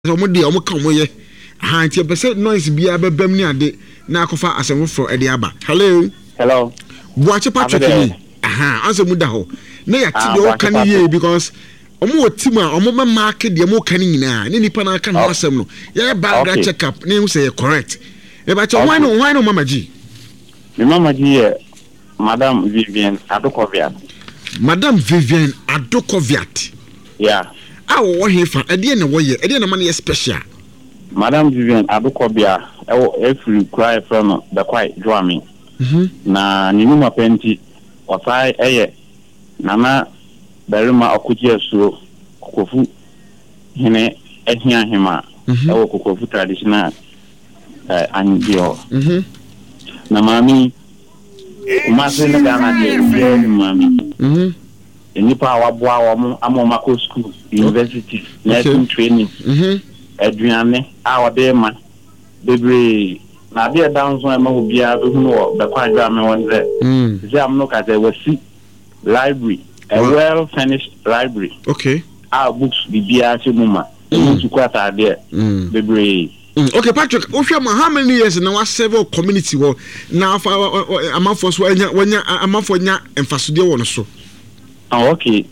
so mo de o mo ka mo ye ha nti pese noise bia bebam ni ade na akofa asem fro e de aba. Hello Boache Patrick ni answer mu da ho na ya ti de o kan ye because omo otim a omo ma mark de mo kan nyina ni nipa na kan asem no ye background check up na hu say correct e ba che why no mama ji me mama ji Madam Vivian Adokoviat. Madam Vivian Adokoviat. Yeah. Wo hefa ade na wo ye ade na man ye special. Madam Vivian Adokoviat every cry from the quite drumming. Na ni numa penti osai eye nana berima akuje so kokofu hene ehia hema ewo kokofu traditional andio na mami umase na gana de mami enipa waboa wo amomako school university nursing training aduane a wode ma bebre na be down so ma obia be hu no be kwa dwa me won ze am no ka ze wasi library a well finished library. Okay. Our books bibia chemuma to kwata there bebre. Okay, Patrick, how many years now was several community wo now for amafo so wanya amafo nya emfasode wo so. Okay.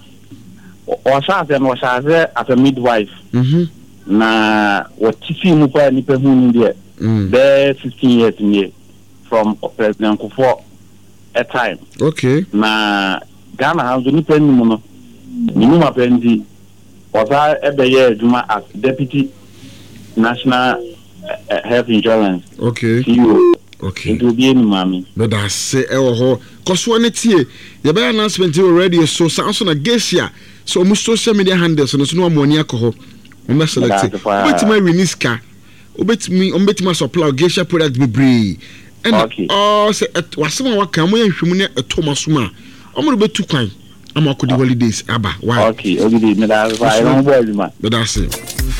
Was as a midwife. Na what tifi mu pa ni pe hu ni there. There 15 years in from President Kufuor a time. Okay. Na Ghana has ni pe ni mu no. Ni mu ma pendi. Was ebeye juma as deputy National Health Insurance. Okay. CEO. Okay. It will be any mommy. But I say, oh, cause one tie. You buy announcement already. So Samson Agesia. So most social media handles. So no money alcohol. I'm select. But my Reniska. Obet me supply Agesia product be brave. And oh, say was someone what come when you a Thomas Suma. I'm gonna be too kind. I'm a good holidays. Abba. Why? Okay. I don't worry, man. But that's it.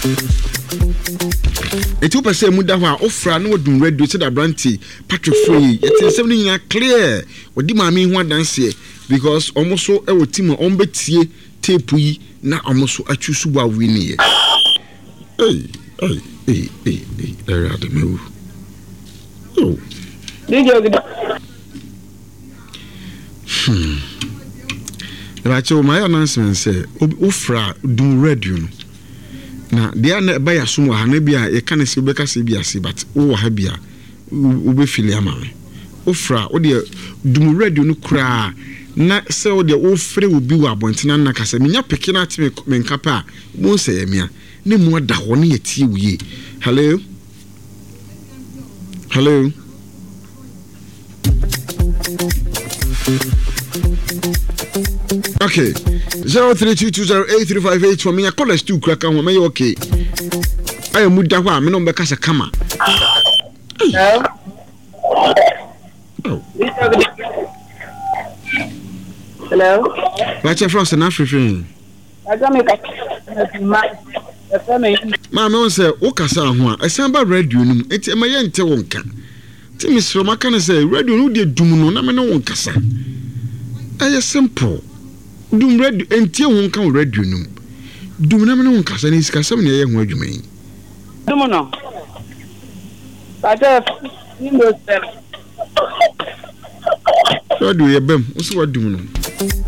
It will say Mudawa, Ofra, no do radio to the Branty, Patrick Free. It is something clear. What do my mean one dance here? Because almost so a team on Betty, tape we now almost a choose what we need. Hey, there are the move. Oh, Rachel, my announcement say, Ofra do radio. Na dia na ba ya sumo ha na bia e kan se beka se bia se but wo ha bia wo be fili ama me ofra wo de dum radio no kura na se wo de wo fre wo bi wo abontina na kasa menya peke na ati me nkapa mo se ya mia ne mo da ho ne yeti wiye. Hello Okay, 03220835 for me. I call us two crack on me. Okay, I am Mudawa. Me no be kasa kama. Hello. Hello. What's your first and African? I don't Mama won say o kasa ho a samba radio num enti ema ye nte wonka. Ti misro maka na say radio no de dum no na me no won kasa. Aye simple. Dum radio enti ho kan radio num. Dum na me no won kasa ni sika sam na ye ho adwuma yi. Dum no. Pata ni mo se. Radio ye bem, o so wa dum no.